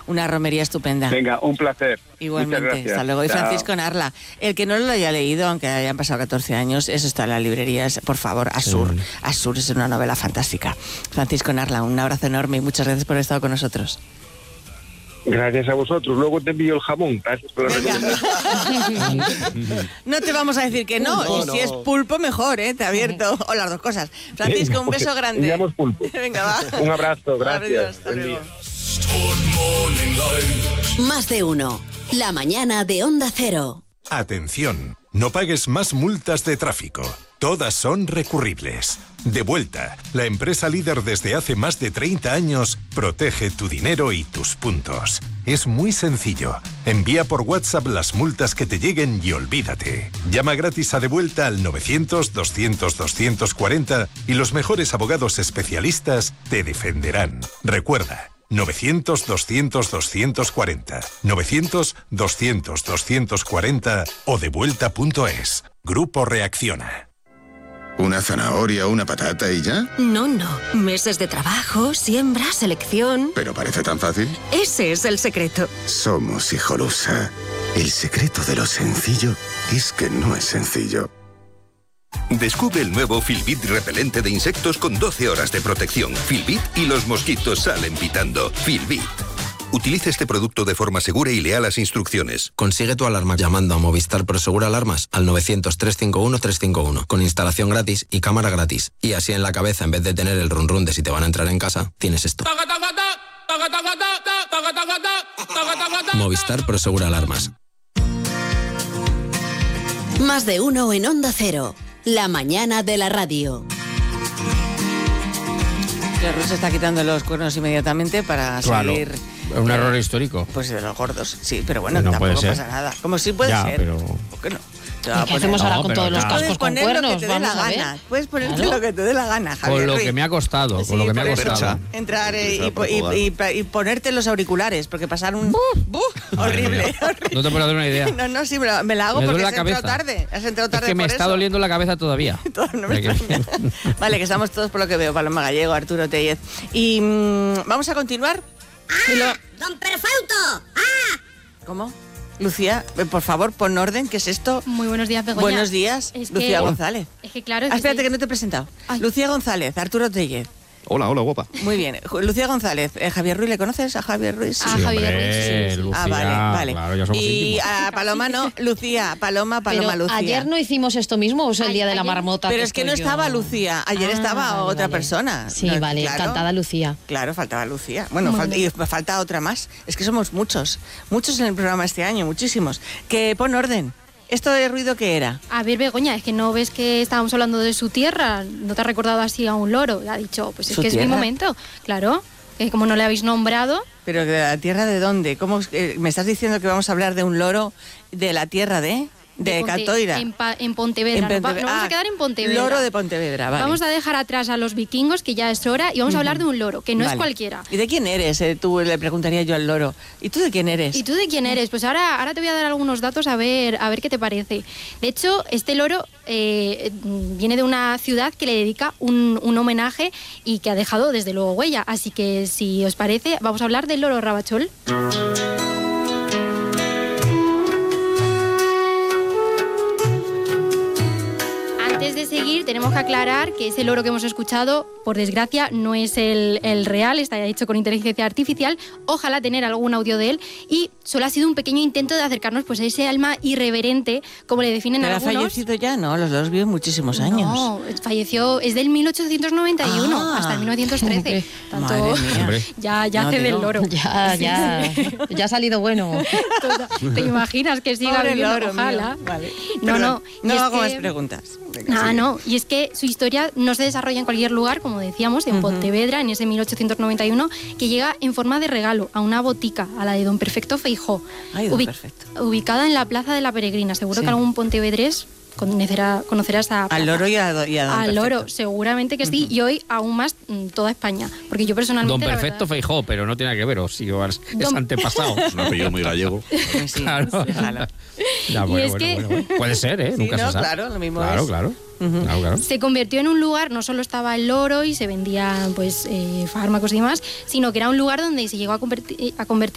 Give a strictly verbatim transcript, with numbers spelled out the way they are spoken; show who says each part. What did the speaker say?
Speaker 1: una romería estupenda.
Speaker 2: Venga, un placer.
Speaker 1: Igualmente, hasta luego. Y Francisco Narla, el que no lo haya leído, aunque hayan pasado catorce años, eso está en las librerías, por favor, Asur. Sí. Asur es una novela fantástica. Francisco Narla, un abrazo enorme y muchas gracias por haber estado con nosotros.
Speaker 2: Gracias a vosotros. Luego te envío el jamón. Gracias por la recomendación.
Speaker 1: No te vamos a decir que no. no y no. Si es pulpo, mejor, ¿eh? Te advierto. O las dos cosas. Francisco, Venga, un beso grande.
Speaker 2: Enviamos pulpo.
Speaker 1: Venga, va.
Speaker 2: Un abrazo. Gracias.
Speaker 1: Adiós, hasta luego.
Speaker 3: Más de uno. La mañana de Onda Cero.
Speaker 4: Atención. No pagues más multas de tráfico. Todas son recurribles. Devuelta, la empresa líder desde hace más de treinta años, protege tu dinero y tus puntos. Es muy sencillo. Envía por WhatsApp las multas que te lleguen y olvídate. Llama gratis a Devuelta al novecientos, doscientos, doscientos cuarenta y los mejores abogados especialistas te defenderán. Recuerda, novecientos, doscientos, doscientos cuarenta. novecientos, doscientos, doscientos cuarenta o devuelta punto es. Grupo Reacciona.
Speaker 5: ¿Una zanahoria o una patata y ya?
Speaker 6: No, no. Meses de trabajo, siembra, selección...
Speaker 5: ¿Pero parece tan fácil?
Speaker 6: Ese es el secreto.
Speaker 5: Somos Hijolusa. El secreto de lo sencillo es que no es sencillo.
Speaker 7: Descubre el nuevo Filbit repelente de insectos con doce horas de protección. Filbit y los mosquitos salen pitando. Filbit. Utilice este producto de forma segura y lea las instrucciones.
Speaker 8: Consigue tu alarma llamando a Movistar Prosegur Alarmas al novecientos, trescientos cincuenta y uno, trescientos cincuenta y uno con instalación gratis y cámara gratis. Y así en la cabeza, en vez de tener el run run de si te van a entrar en casa, tienes esto. Movistar Prosegur Alarmas.
Speaker 3: Más de uno en Onda Cero. La mañana de la radio.
Speaker 1: El ruso está quitando los cuernos inmediatamente para
Speaker 9: claro.
Speaker 1: seguir...
Speaker 9: Un eh, error histórico.
Speaker 1: Pues de los gordos, sí, pero bueno,
Speaker 9: no
Speaker 1: tampoco pasa nada. Como sí puede
Speaker 9: ya,
Speaker 1: ser.
Speaker 9: Pero...
Speaker 1: ¿Por qué no?
Speaker 10: ¿Qué hacemos ahora no, con todos los cascos
Speaker 1: puedes
Speaker 10: con
Speaker 1: poner
Speaker 10: cuernos?
Speaker 1: Lo que te dé la gana. Puedes ponerte
Speaker 10: claro.
Speaker 1: lo que te dé la gana, Javier
Speaker 9: Con lo
Speaker 1: Ruiz.
Speaker 9: que me ha costado, con sí, lo que me ha costado.
Speaker 1: Entrar eh, y, y, y, y ponerte los auriculares, porque pasar un... ¡Buf! horrible, horrible.
Speaker 9: No te puedo dar una idea.
Speaker 1: No, no, sí, me, lo, me la hago
Speaker 9: me
Speaker 1: porque
Speaker 9: la
Speaker 1: has
Speaker 9: cabeza.
Speaker 1: entrado tarde. Has entrado tarde
Speaker 9: es que me
Speaker 1: por
Speaker 9: está
Speaker 1: eso.
Speaker 9: doliendo la cabeza todavía.
Speaker 1: no me vale, que estamos todos por lo que veo. Paloma Gallego, Arturo Tellez. Y mmm, vamos a continuar.
Speaker 11: ¡Ah!
Speaker 1: Lo...
Speaker 11: ¡Don Perfecto! ¡Ah!
Speaker 1: ¿Cómo? Lucía, por favor, pon orden, ¿qué es esto?
Speaker 12: Muy buenos días, Begoña.
Speaker 1: Buenos días,
Speaker 12: es
Speaker 1: Lucía
Speaker 12: que,
Speaker 1: González.
Speaker 12: Es que claro... Es
Speaker 1: ah, espérate,
Speaker 12: que,
Speaker 1: que no te he presentado.
Speaker 12: Ay.
Speaker 1: Lucía González, Arturo Tellez.
Speaker 13: Hola, hola, guapa.
Speaker 1: Muy bien. Lucía González, eh, Javier Ruiz, ¿le conoces a Javier Ruiz?
Speaker 12: Sí, sí Javier Ruiz. Sí, sí.
Speaker 9: Lucía,
Speaker 1: ah, vale, vale.
Speaker 9: Claro, ya somos
Speaker 1: y
Speaker 9: íntimos.
Speaker 1: a Paloma no, Lucía, Paloma, Paloma,
Speaker 10: pero
Speaker 1: Lucía.
Speaker 10: ayer no hicimos esto mismo, o sea, el día de la
Speaker 12: ayer,
Speaker 10: marmota.
Speaker 1: Pero es que no
Speaker 10: yo...
Speaker 1: estaba Lucía, ayer
Speaker 10: ah,
Speaker 1: estaba
Speaker 10: vale,
Speaker 1: otra
Speaker 10: vale.
Speaker 1: persona.
Speaker 10: Sí,
Speaker 1: no,
Speaker 10: vale,
Speaker 1: claro,
Speaker 10: cantada Lucía.
Speaker 1: Claro, faltaba Lucía. Bueno, fal y falta otra más. Es que somos muchos, muchos en el programa este año, muchísimos. Que pon orden. ¿Esto de ruido qué era?
Speaker 12: A ver, Begoña, es que no ves que estábamos hablando de su tierra, no te ha recordado así a un loro, ha dicho, pues es que tierra? Es mi momento, claro, que como no le habéis nombrado...
Speaker 1: ¿Pero de la tierra de dónde? ¿Cómo, eh, ¿Me estás diciendo que vamos a hablar de un loro de la tierra de...? De, de Ponte, Catoira.
Speaker 12: En, pa, en Pontevedra. En Pontevedra. Nos, va, nos vamos a quedar en Pontevedra.
Speaker 1: Loro de Pontevedra, vale.
Speaker 12: Vamos a dejar atrás a los vikingos, que ya es hora, y vamos uh-huh. a hablar de un loro, que no vale. es cualquiera.
Speaker 1: ¿Y de quién eres? Eh, tú le preguntaría yo al loro. ¿Y tú de quién eres?
Speaker 12: ¿Y tú de quién eres? Pues ahora, ahora te voy a dar algunos datos a ver, a ver qué te parece. De hecho, este loro eh, viene de una ciudad que le dedica un, un homenaje y que ha dejado desde luego huella. Así que, si os parece, vamos a hablar del loro Rabachol. Antes de seguir, tenemos que aclarar que ese loro que hemos escuchado, por desgracia, no es el, el real, está hecho con inteligencia artificial. Ojalá tener algún audio de él. Y solo ha sido un pequeño intento de acercarnos pues, a ese alma irreverente, como le definen
Speaker 1: ¿Pero
Speaker 12: algunos.
Speaker 1: ¿Pero ha fallecido ya? No, los dos viven muchísimos años.
Speaker 12: No, falleció, es del mil ochocientos noventa y uno ah, hasta el mil novecientos trece. Tanto, ya ya no, hace del loro.
Speaker 10: Ya, ya, ya ha salido bueno.
Speaker 12: ¿Te imaginas que siga
Speaker 1: Pobre
Speaker 12: viviendo?
Speaker 1: Loro,
Speaker 12: Ojalá.
Speaker 1: Vale.
Speaker 12: No, no.
Speaker 1: No hago
Speaker 12: que...
Speaker 1: más preguntas.
Speaker 12: Ah, no, y es que su historia no se desarrolla en cualquier lugar, como decíamos, en uh-huh. Pontevedra, en ese mil ochocientos noventa y uno, que llega en forma de regalo a una botica, a la de Don Perfecto Feijó,
Speaker 1: Ay, don
Speaker 12: ubi-
Speaker 1: Perfecto.
Speaker 12: ubicada en la Plaza de la Peregrina. Seguro
Speaker 1: sí.
Speaker 12: que algún pontevedrés conocerá, conocerá esa plaza.
Speaker 1: Al loro y a, y a Don
Speaker 12: Al
Speaker 1: Perfecto.
Speaker 12: loro, seguramente que sí, uh-huh. y hoy aún más toda España, porque yo personalmente...
Speaker 9: Don Perfecto Feijó, pero no tiene que ver, o sí, o es Don... antepasado.
Speaker 13: Es un apellido muy gallego.
Speaker 1: Sí,
Speaker 9: claro.
Speaker 1: claro.
Speaker 9: Ya, bueno,
Speaker 12: y es
Speaker 9: bueno,
Speaker 12: que...
Speaker 9: bueno, bueno. Puede ser, ¿eh?
Speaker 1: Sí,
Speaker 9: Nunca
Speaker 1: no,
Speaker 9: se sabe.
Speaker 1: Claro, lo mismo
Speaker 9: claro,
Speaker 1: es.
Speaker 9: Claro,
Speaker 1: uh-huh.
Speaker 9: claro, claro.
Speaker 12: Se convirtió en un lugar, no solo estaba el loro y se vendían pues, eh, fármacos y demás, sino que era un lugar donde se llegó a convertir, a convertir